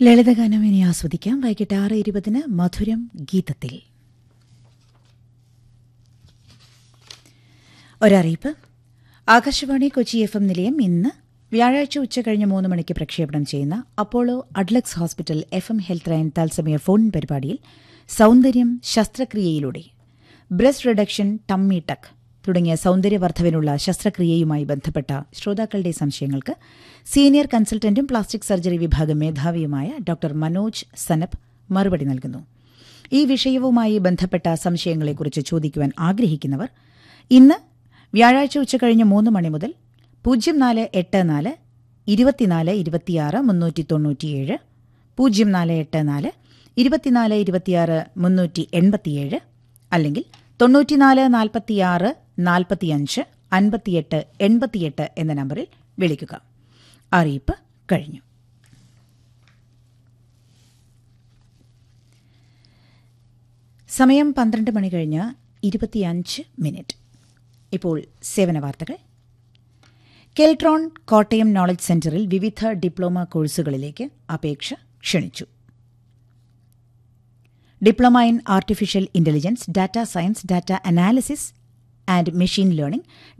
ലളിതഗാനം ഇനി ആസ്വദിക്കാം. വൈകിട്ട് 6:20 മധുരം ഗീതത്തിൽ. ഒരറിയിപ്പ്. ആകാശവാണി കൊച്ചി FM നിലയം ഇന്ന് വ്യാഴാഴ്ച ഉച്ചകഴിഞ്ഞ് 3 മണിക്ക് പ്രക്ഷേപണം ചെയ്യുന്ന Apollo Adlux hospital FM health line തത്സമയ ഫോൺ പരിപാടിയിൽ സൗന്ദര്യം ശസ്ത്രക്രിയയിലൂടെ ബ്രസ്റ്റ് റിഡക്ഷൻ, ടമ്മി ടക്ക് തുടങ്ങിയ സൗന്ദര്യവർദ്ധവിനുള്ള ശസ്ത്രക്രിയയുമായി ബന്ധപ്പെട്ട ശ്രോതാക്കളുടെ സംശയങ്ങൾക്ക് സീനിയർ കൺസൾട്ടന്റും പ്ലാസ്റ്റിക് സർജറി വിഭാഗം മേധാവിയുമായ ഡോക്ടർ മനോജ് സനപ്പ് മറുപടി നൽകുന്നു. ഈ വിഷയവുമായി ബന്ധപ്പെട്ട സംശയങ്ങളെക്കുറിച്ച് ചോദിക്കുവാൻ ആഗ്രഹിക്കുന്നവർ ഇന്ന് വ്യാഴാഴ്ച ഉച്ചകഴിഞ്ഞ് 3 മണി മുതൽ 0484 24 26 397, 0484 24 26 387 അല്ലെങ്കിൽ 94 46 45 58 88 എന്ന നമ്പറിൽ വിളിക്കുക. അറിയിപ്പ് കഴിഞ്ഞു. സമയം 12 മണി കഴിഞ്ഞ് 25. ഇപ്പോൾ സേവന വാർത്തകൾ. കെൽട്രോൺ കോട്ടയം നോളജ് സെന്ററിൽ വിവിധ ഡിപ്ലോമ കോഴ്സുകളിലേക്ക് അപേക്ഷ ക്ഷണിച്ചു. Diploma in artificial intelligence, data science, data analysis and machine learning,